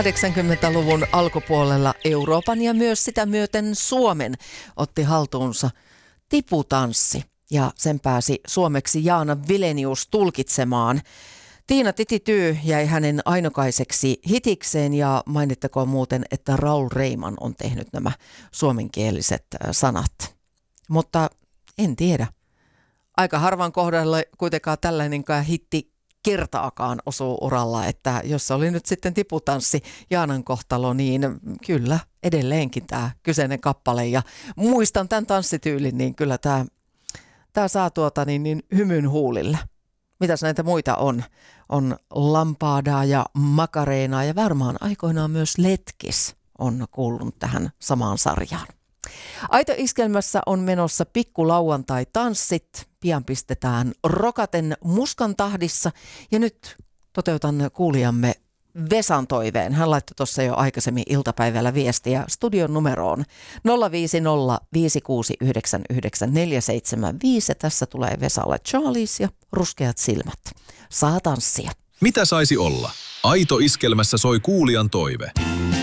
80-luvun alkupuolella Euroopan ja myös sitä myöten Suomen otti haltuunsa tiputanssi ja sen pääsi suomeksi Jaana Vilenius tulkitsemaan. Tiina Titityy jäi hänen ainokaiseksi hitikseen ja mainittakoon muuten, että Raul Reiman on tehnyt nämä suomenkieliset sanat. Mutta en tiedä. Aika harvan kohdalle kuitenkaan tällainenkaan hitti kertaakaan osuu uralla, että jos se oli nyt sitten tiputanssi Jaanan kohtalo, niin kyllä edelleenkin tämä kyseinen kappale. Ja muistan tämän tanssityylin, niin kyllä tämä saa hymyn huulille. Mitäs näitä muita on? On lampaadaa ja makareenaa ja varmaan aikoinaan myös letkis on kuulunut tähän samaan sarjaan. Aito-iskelmässä on menossa pikkulauantai-tanssit. Pian pistetään rokaten muskan tahdissa ja nyt toteutan kuulijamme Vesan toiveen. Hän laittoi tuossa jo aikaisemmin iltapäivällä viestiä studion numeroon 050 569 475. Tässä tulee Vesalle Charlies ja ruskeat silmät. Saa tanssia. Mitä saisi olla? Aito-iskelmässä soi kuulijan toive.